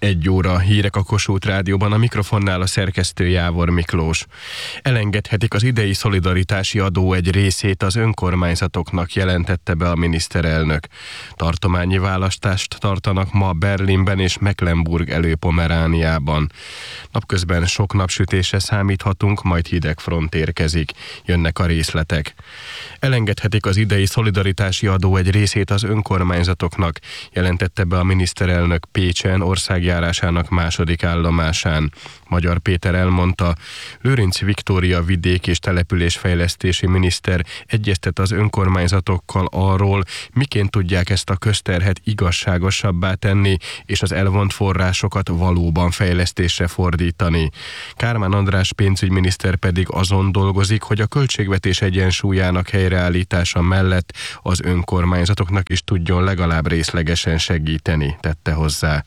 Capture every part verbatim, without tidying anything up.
Egy óra hírek a Kossuth Rádióban, a mikrofonnál a szerkesztő Jávor Miklós. Elengedhetik az idei szolidaritási adó egy részét az önkormányzatoknak, jelentette be a miniszterelnök. Tartományi választást tartanak ma Berlinben és Mecklenburg Elő-Pomerániában. Napközben sok napsütésre számíthatunk, majd hideg front érkezik. Jönnek a részletek. Elengedhetik az idei szolidaritási adó egy részét az önkormányzatoknak, jelentette be a miniszterelnök Pécsen országjárásának második állomásán. Magyar Péter elmondta, Lőrinc Viktória vidék- és településfejlesztési miniszter egyeztet az önkormányzatokkal arról, miként tudják ezt a közterhet igazságosabbá tenni, és az elvont forrásokat valóban fejlesztésre fordítani. Kármán András pénzügyminiszter pedig azon dolgozik, hogy a költségvetés egyensúlyának helyreállítása mellett az önkormányzatoknak is tudjon legalább részlegesen segíteni, tette hozzá.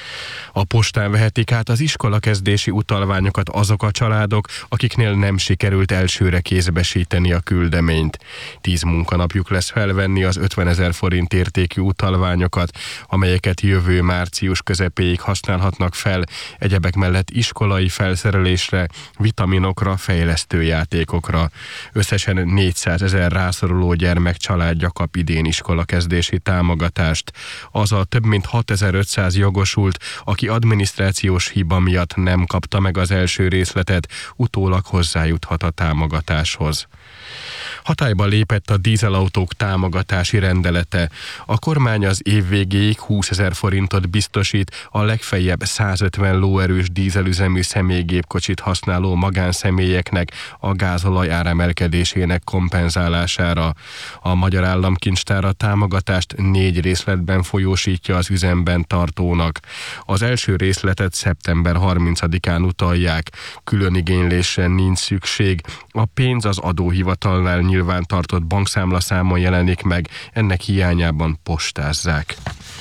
A postán vehetik át az iskolakezdési utalványokat azok a családok, akiknél nem sikerült elsőre kézbesíteni a küldeményt. Tíz munkanapjuk lesz felvenni az ötvenezer forint értékű utalványokat, amelyeket jövő március közepéig használhatnak fel, egyebek mellett iskolai felszerelésre, vitaminokra, fejlesztőjátékokra. Összesen négyszázezer rászoruló gyermek családja kap idén iskolakezdési támogatást. Az a több mint hatezer-ötszáz jogosult, aki adminisztrációs hiba miatt nem kapta meg az első részletet, utólag hozzájuthat a támogatáshoz. Hatályba lépett a dízelautók támogatási rendelete. A kormány az év végéig húszezer forintot biztosít a legfeljebb százötven lóerős dízelüzemű személygépkocsit használó magánszemélyeknek a gázolaj áremelkedésének kompenzálására. A Magyar Államkincstár a támogatást négy részletben folyósítja az üzemben tartónak. Az első részletet szeptember harmincadikán utalják. Külön igénylésre nincs szükség. A pénz az adóhivatalnál nyilván tartott bankszámlaszámon jelenik meg, ennek hiányában postázzák.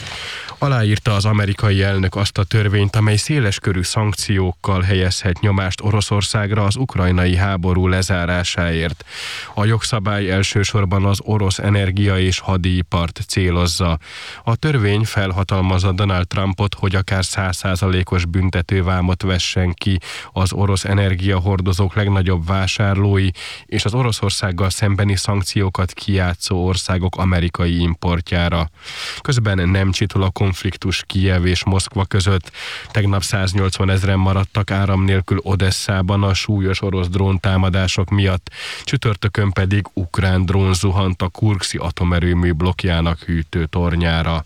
Aláírta az amerikai elnök azt a törvényt, amely széleskörű szankciókkal helyezhet nyomást Oroszországra az ukrajnai háború lezárásáért. A jogszabály elsősorban az orosz energia- és hadipart célozza. A törvény felhatalmazza Donald Trumpot, hogy akár száz százalékos büntetővámot vessen ki az orosz energiahordozók legnagyobb vásárlói és az Oroszországgal szembeni szankciókat kijátszó országok amerikai importjára. Közben nem csitul a konfliktus Kijev és Moszkva között. Tegnap száznyolcvan ezren maradtak áram nélkül Odesszában a súlyos orosz dróntámadások miatt, csütörtökön pedig ukrán drón zuhant a Kurszki atomerőmű blokkjának hűtőtornyára.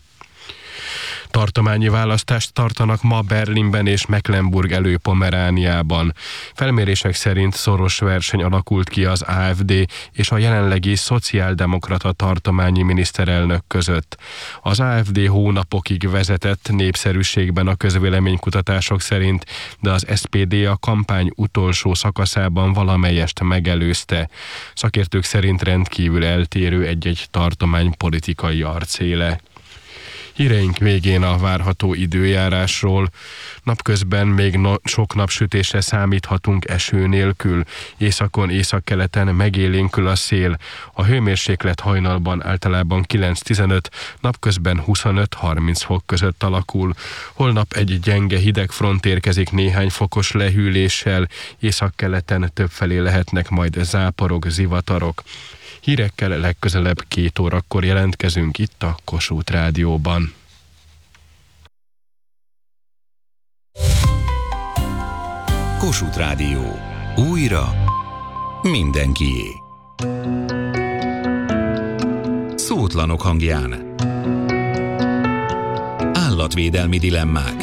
Tartományi választást tartanak ma Berlinben és Mecklenburg Elő-Pomerániában. Felmérések szerint szoros verseny alakult ki az á ef dé és a jelenlegi szociáldemokrata tartományi miniszterelnök között. Az á ef dé hónapokig vezetett népszerűségben a közvéleménykutatások szerint, de az es pé dé a kampány utolsó szakaszában valamelyest megelőzte. Szakértők szerint rendkívül eltérő egy-egy tartomány politikai arcéle. Híreink végén a várható időjárásról. Napközben még no- sok napsütésre számíthatunk eső nélkül. Északon, északkeleten megélénkül a szél. A hőmérséklet hajnalban általában kilenc-tizenöt, napközben huszonöt-harminc fok között alakul. Holnap egy gyenge hidegfront érkezik néhány fokos lehűléssel. Északkeleten többfelé lehetnek majd záporok, zivatarok. Hírekkel legközelebb két órakor jelentkezünk itt a Kossuth Rádióban. Kossuth Rádió. Újra mindenkié. Szótlanok hangján. Állatvédelmi dilemmák.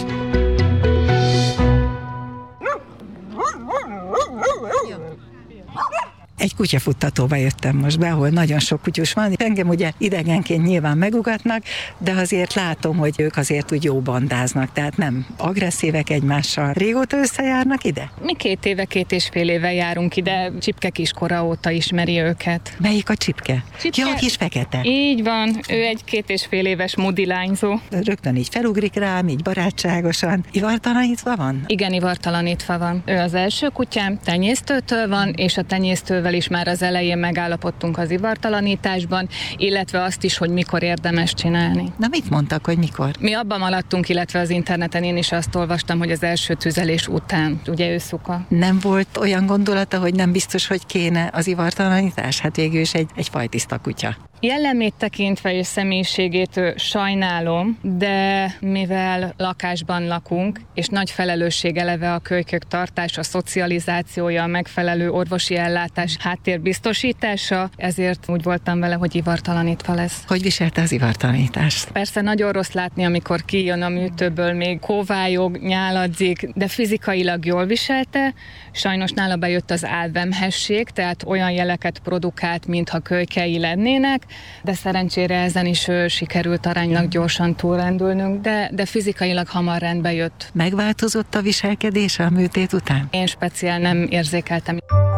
Egy kutyafuttatóba jöttem most be, ahol nagyon sok kutyus van. Engem ugye idegenként nyilván megugatnak, de azért látom, hogy ők azért úgy jó bandáznak, tehát nem agresszívek egymással. Régóta összejárnak ide? Mi két éve, két és fél éve járunk ide, Csipke kiskora óta ismeri őket. Melyik a Csipke? Csipke? Ja, a kis fekete. Így van, ő egy két és fél éves modilányzó. Rögtön így felugrik rám, így barátságosan. Ivartalanítva van? Igen, ivartalanítva van. Ő az első kutyám, tenyésztőtől van, és a tenyésztővel is már az elején megállapodtunk az ivartalanításban, illetve azt is, hogy mikor érdemes csinálni. Na mit mondtak, hogy mikor? Mi abban maradtunk, illetve az interneten én is azt olvastam, hogy az első tüzelés után, ugye őszuka. Nem volt olyan gondolata, hogy nem biztos, hogy kéne az ivartalanítás? Hát végül is egy, egy fajtiszta kutya. Jellemét tekintve és személyiségét sajnálom, de mivel lakásban lakunk, és nagy felelősség eleve a kölykök tartása, a szocializációja, a megfelelő orvosi ellátás, háttér biztosítása, ezért úgy voltam vele, hogy ivartalanítva lesz. Hogy viselte az ivartalanítást? Persze nagyon rossz látni, amikor kijön a műtőből, még kóvályog, nyáladzik, de fizikailag jól viselte. Sajnos nála bejött az álvemhesség, tehát olyan jeleket produkált, mintha kölykei lennének, de szerencsére ezen is ő, sikerült aránylag gyorsan túlrendülnünk, de, de fizikailag hamar rendbe jött. Megváltozott a viselkedése a műtét után? Én speciál nem érzékeltem.